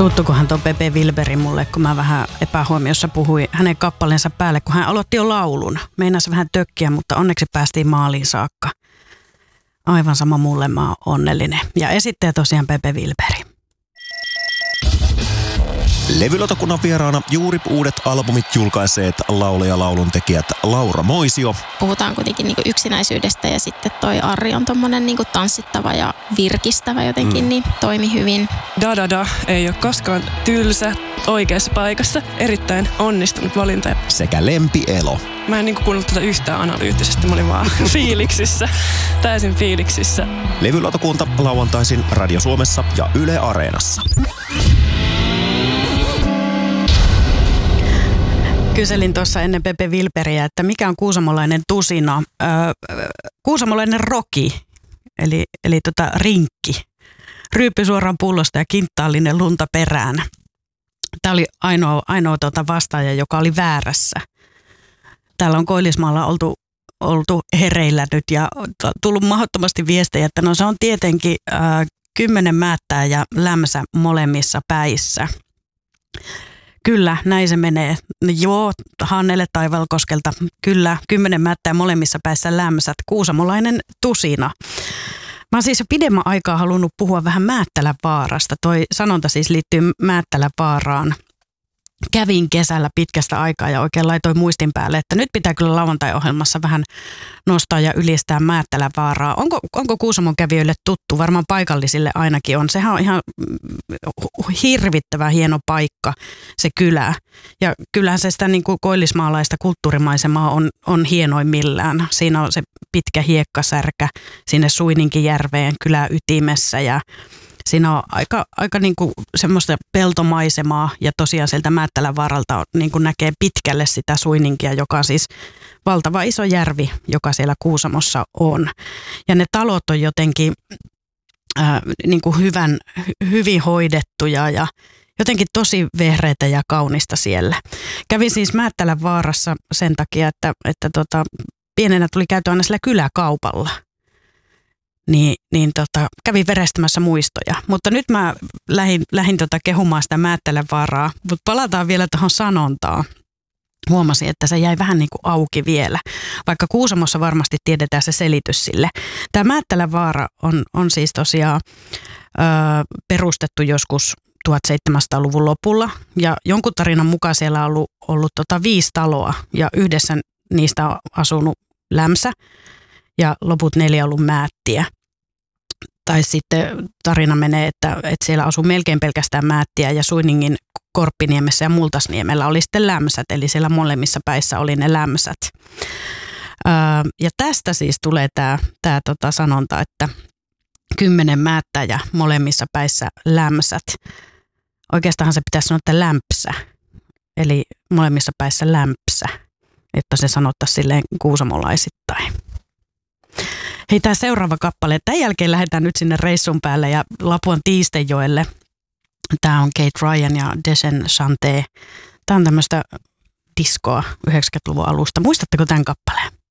Suuttukohan tuo Pepe Wilberi mulle, kun mä vähän epähuomiossa puhuin hänen kappaleensa päälle, kun hän aloitti jo laulun. Meinasi vähän tökkiä, mutta onneksi päästiin maaliin saakka. Aivan sama mulle, mä oon onnellinen. Ja esittäjä tosiaan Pepe Wilberi. Levylautakunnan vieraana juuri uudet albumit julkaiseet laulaja lauluntekijät Laura Moisio. Puhutaan kuitenkin niin kuin yksinäisyydestä ja sitten toi Arri on tommonen niin kuin tanssittava ja virkistävä jotenkin, niin toimi hyvin. Da ei ole koskaan tylsä, oikeassa paikassa, erittäin onnistunut valinta. Sekä Lempi Elo. Mä en niin kuin kuunnellut tätä yhtään analyyttisesti, mä olin vaan fiiliksissä, täysin fiiliksissä. Levylautakunta lauantaisin Radio Suomessa ja Yle Areenassa. Kyselin tuossa ennen Pepe Wilberiä, että mikä on kuusamolainen tusina. Kuusamolainen roki, eli rinkki. Ryyppy suoraan pullosta ja kinttaalinen lunta perään. Tämä oli ainoa vastaaja, joka oli väärässä. Täällä on Koillismaalla oltu hereillä nyt ja tullut mahdottomasti viestejä, että no se on tietenkin 10 määttää ja lämsä molemmissa päissä. Kyllä, näin se menee. Joo, Hannele Taivalkoskelta. Kyllä, 10 mättää molemmissa päissä lämmösät. Kuusamolainen tusina. Mä oon siis jo pidemmän aikaa halunnut puhua vähän Määttälänvaarasta. Toi sanonta siis liittyy Määttälänvaaraan. Kävin kesällä pitkästä aikaa ja oikein laitoin muistin päälle, että nyt pitää kyllä lauantai-ohjelmassa vähän nostaa ja ylistää Määttälänvaaraa. Onko Kuusamon kävijöille tuttu? Varmaan paikallisille ainakin on. Sehän on ihan hirvittävän hieno paikka, se kylä. Ja kyllähän se sitä niin kuin koillismaalaista kulttuurimaisemaa on hienoimmillään. Siinä on se pitkä hiekkasärkä sinne Suininkijärveen kylän ytimessä ja siinä on aika niin kuin semmoista peltomaisemaa ja tosiaan sieltä Määttälänvaaralta niin kuin näkee pitkälle sitä Suininkia, joka on siis valtava iso järvi, joka siellä Kuusamossa on. Ja ne talot on jotenkin niin kuin hyvin hoidettuja ja jotenkin tosi vehreitä ja kaunista siellä. Kävin siis Määttälänvaarassa sen takia, että pienenä tuli käyty aina sillä kyläkaupalla. Kävin verestämässä muistoja. Mutta nyt mä lähdin kehumaan sitä Määttälänvaaraa, mutta palataan vielä tuohon sanontaan. Huomasin, että se jäi vähän niin kuin auki vielä, vaikka Kuusamossa varmasti tiedetään se selitys sille. Tämä Määttälänvaara on siis tosiaan perustettu joskus 1700-luvun lopulla ja jonkun tarinan mukaan siellä on ollut 5 taloa ja yhdessä niistä on asunut lämsä ja loput 4 on ollut määttiä. Tai sitten tarina menee, että siellä asuu melkein pelkästään määttiä ja Suiningin Korppiniemessä ja Multasniemellä oli sitten lämsät, eli siellä molemmissa päissä oli ne lämsät. Ja tästä siis tulee tämä sanonta, että 10 määttä ja molemmissa päissä lämsät. Oikeastaan se pitäisi sanoa, että lämpsä, eli molemmissa päissä lämpsä, että se sanottaisiin silleen kuusamolaisittain. Hei, tämä seuraava kappale. Tämän jälkeen lähdetään nyt sinne reissun päälle ja Lapuan Tiistejoelle. Tämä on Kate Ryan ja Desen Chante. Tämä on tämmöistä diskoa 90-luvun alusta. Muistatteko tämän kappaleen?